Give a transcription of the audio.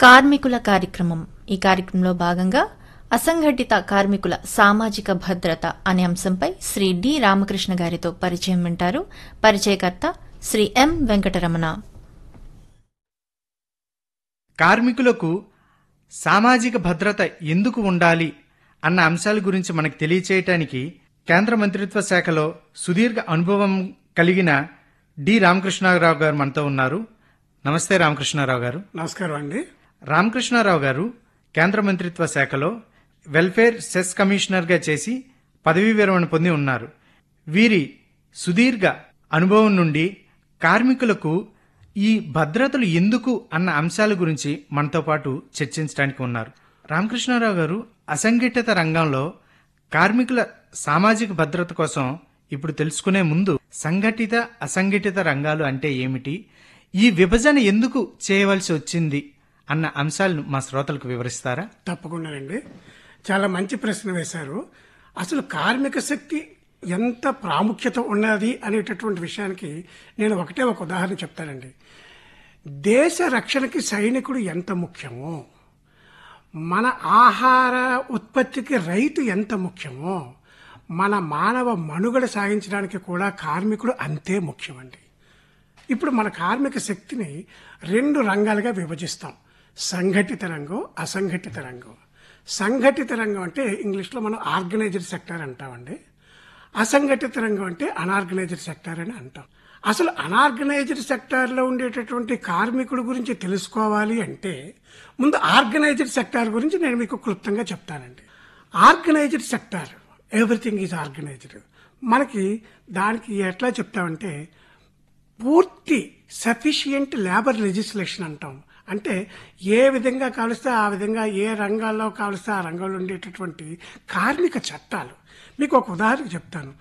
కార్మికుల కార్యక్రమం. ఈ కార్యక్రమంలో భాగంగా అసంఘటిత కార్మికుల సామాజిక భద్రత అనే అంశంపై శ్రీ డి రామకృష్ణ గారితో పరిచయం వింటారు. పరిచయకర్త శ్రీ ఎం వెంకటరమణ. కార్మికులకు సామాజిక భద్రత ఎందుకు ఉండాలి అన్న అంశాల గురించి మనకు తెలియచేయటానికి కేంద్ర మంత్రిత్వ శాఖలో సుదీర్ఘ అనుభవం కలిగిన డి రామకృష్ణారావు గారు మనతో ఉన్నారు. నమస్తే రామకృష్ణారావు గారు. నమస్కారం అండి. రామకృష్ణారావు గారు కేంద్ర మంత్రిత్వ శాఖలో వెల్ఫేర్ సెస్ కమిషనర్గా చేసి పదవీ విరమణ పొంది ఉన్నారు. వీరి సుదీర్ఘ అనుభవం నుండి కార్మికులకు ఈ భద్రతలు ఎందుకు అన్న అంశాల గురించి మనతో పాటు చర్చించడానికి ఉన్నారు. రామకృష్ణారావు గారు, అసంఘటిత రంగంలో కార్మికుల సామాజిక భద్రత కోసం ఇప్పుడు తెలుసుకునే ముందు సంఘటిత అసంఘటిత రంగాలు అంటే ఏమిటి, ఈ విభజన ఎందుకు చేయవలసి వచ్చింది అన్న అంశాలను మా శ్రోతలకు వివరిస్తారా? తప్పకుండానండి. చాలా మంచి ప్రశ్న వేశారు. అసలు కార్మిక శక్తి ఎంత ప్రాముఖ్యత ఉన్నది అనేటటువంటి విషయానికి నేను ఒక ఉదాహరణ చెప్తానండి. దేశ రక్షణకి సైనికుడు ఎంత ముఖ్యమో, మన ఆహార ఉత్పత్తికి రైతు ఎంత ముఖ్యమో, మన మానవ మనుగడ సాగించడానికి కూడా కార్మికుడు అంతే ముఖ్యమండి. ఇప్పుడు మన కార్మిక శక్తిని 2 రంగాలుగా విభజిస్తాం. సంఘటిత రంగం, అసంఘటిత రంగం. సంఘటిత రంగం అంటే ఇంగ్లీష్లో మనం ఆర్గనైజ్డ్ సెక్టార్ అంటామండి. అసంఘటిత రంగం అంటే అనార్గనైజ్డ్ సెక్టార్ అని అంటాం. అసలు అనార్గనైజ్డ్ సెక్టార్లో ఉండేటటువంటి కార్మికుడి గురించి తెలుసుకోవాలి అంటే ముందు ఆర్గనైజ్డ్ సెక్టార్ గురించి నేను మీకు క్లుప్తంగా చెప్తానండి. Organised sector, everything is organised. మనకి దానికి ఎట్లా చెప్తామంటే పూర్తి సఫిషియంట్ లేబర్ లెజిస్లేషన్ అంటాం. అంటే ఏ విధంగా కావలిస్తే ఆ విధంగా, ఏ రంగాల్లో కావలిస్తే ఆ రంగంలో ఉండేటటువంటి కార్మిక చట్టాలు. మీకు ఒక ఉదాహరణ చెప్తాను.